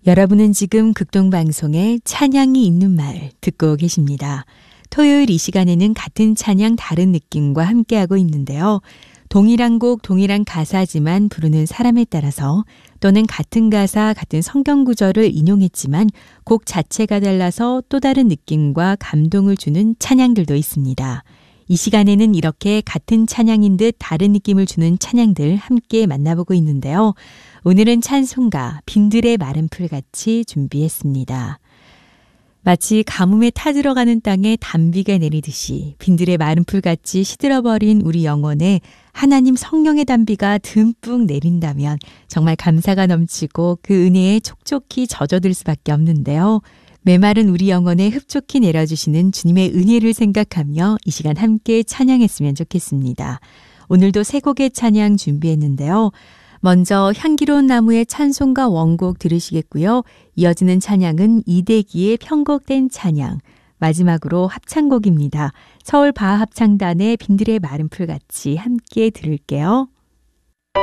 여러분은 지금 극동방송의 찬양이 있는 말 듣고 계십니다. 토요일 이 시간에는 같은 찬양 다른 느낌과 함께하고 있는데요. 동일한 곡, 동일한 가사지만 부르는 사람에 따라서 또는 같은 가사, 같은 성경 구절을 인용했지만 곡 자체가 달라서 또 다른 느낌과 감동을 주는 찬양들도 있습니다. 이 시간에는 이렇게 같은 찬양인 듯 다른 느낌을 주는 찬양들 함께 만나보고 있는데요. 오늘은 찬송가 빈들의 마른 풀같이 준비했습니다. 마치 가뭄에 타들어가는 땅에 단비가 내리듯이 빈들의 마른 풀같이 시들어버린 우리 영혼에 하나님 성령의 단비가 듬뿍 내린다면 정말 감사가 넘치고 그 은혜에 촉촉히 젖어들 수밖에 없는데요. 메마른 우리 영혼에 흡족히 내려주시는 주님의 은혜를 생각하며 이 시간 함께 찬양했으면 좋겠습니다. 오늘도 세 곡의 찬양 준비했는데요. 먼저 향기로운 나무의 찬송가 원곡 들으시겠고요. 이어지는 찬양은 이대기의 편곡된 찬양, 마지막으로 합창곡입니다. 서울 바하합창단의 빈들의 마른 풀같이 함께 들을게요.